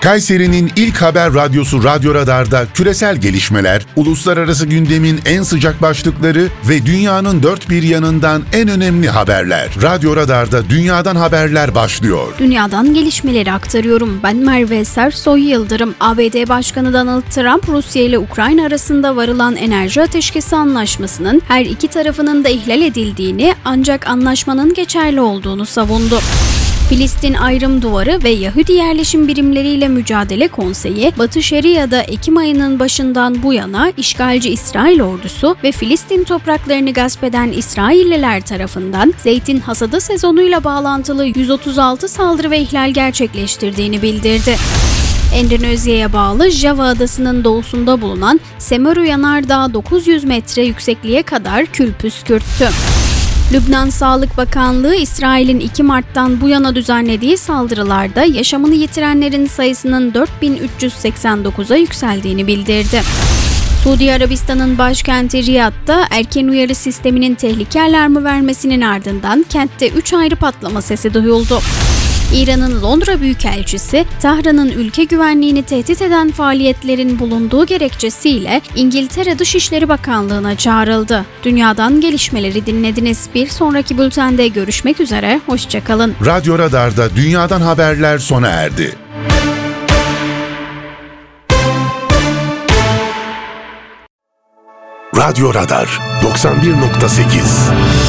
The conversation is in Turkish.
Kayseri'nin ilk haber radyosu Radyo Radar'da küresel gelişmeler, uluslararası gündemin en sıcak başlıkları ve dünyanın dört bir yanından en önemli haberler. Radyo Radar'da dünyadan haberler başlıyor. Dünyadan gelişmeleri aktarıyorum. Ben Merve Sersoy Yıldırım. ABD Başkanı Donald Trump, Rusya ile Ukrayna arasında varılan enerji ateşkesi anlaşmasının her iki tarafının da ihlal edildiğini, ancak anlaşmanın geçerli olduğunu savundu. Filistin Ayrım Duvarı ve Yahudi Yerleşim Birimleriyle Mücadele Konseyi, Batı Şeria'da Ekim ayının başından bu yana işgalci İsrail ordusu ve Filistin topraklarını gasp eden İsrailliler tarafından zeytin hasadı sezonuyla bağlantılı 136 saldırı ve ihlal gerçekleştirdiğini bildirdi. Endonezya'ya bağlı Java Adası'nın doğusunda bulunan Semeru Yanardağ 900 metre yüksekliğe kadar kül püskürttü. Lübnan Sağlık Bakanlığı, İsrail'in 2 Mart'tan bu yana düzenlediği saldırılarda yaşamını yitirenlerin sayısının 4.389'a yükseldiğini bildirdi. Suudi Arabistan'ın başkenti Riyad'da erken uyarı sisteminin tehlike alarmı vermesinin ardından kentte 3 ayrı patlama sesi duyuldu. İran'ın Londra Büyükelçisi, Tahran'ın ülke güvenliğini tehdit eden faaliyetlerin bulunduğu gerekçesiyle İngiltere Dışişleri Bakanlığı'na çağrıldı. Dünyadan gelişmeleri dinlediniz. Bir sonraki bültende görüşmek üzere, hoşça kalın. Radyo Radar'da dünyadan haberler sona erdi. Radyo Radar 91.8